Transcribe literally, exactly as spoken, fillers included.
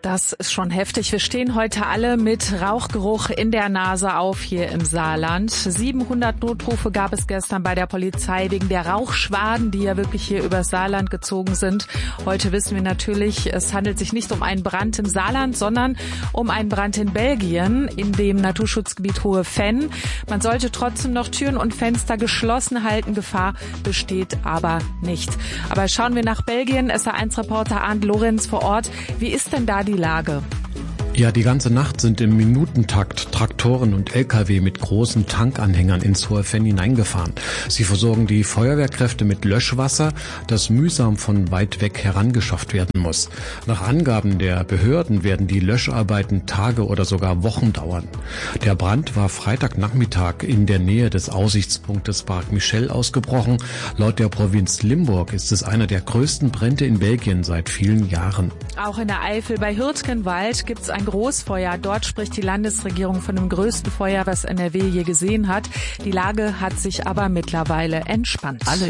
Das ist schon heftig. Wir stehen heute alle mit Rauchgeruch in der Nase auf hier im Saarland. siebenhundert Notrufe gab es gestern bei der Polizei wegen der Rauchschwaden, die ja wirklich hier übers Saarland gezogen sind. Heute wissen wir natürlich, es handelt sich nicht um einen Brand im Saarland, sondern um einen Brand in Belgien, in dem Naturschutzgebiet Hohe Venn. Man sollte trotzdem noch Türen und Fenster geschlossen halten. Gefahr besteht aber nicht. Aber schauen wir nach Belgien. S A eins Reporter Arndt Lorenz vor Ort. Wie ist denn da die Lage? Ja, die ganze Nacht sind im Minutentakt Traktoren und L K W mit großen Tankanhängern ins Hohe Venn hineingefahren. Sie versorgen die Feuerwehrkräfte mit Löschwasser, das mühsam von weit weg herangeschafft werden muss. Nach Angaben der Behörden werden die Löscharbeiten Tage oder sogar Wochen dauern. Der Brand war Freitagnachmittag in der Nähe des Aussichtspunktes Parc Michel ausgebrochen. Laut der Provinz Limburg ist es einer der größten Brände in Belgien seit vielen Jahren. Auch in der Eifel bei Hürtgenwald gibt es ein Großfeuer. Dort spricht die Landesregierung von dem größten Feuer, was N R W je gesehen hat. Die Lage hat sich aber mittlerweile entspannt. Alle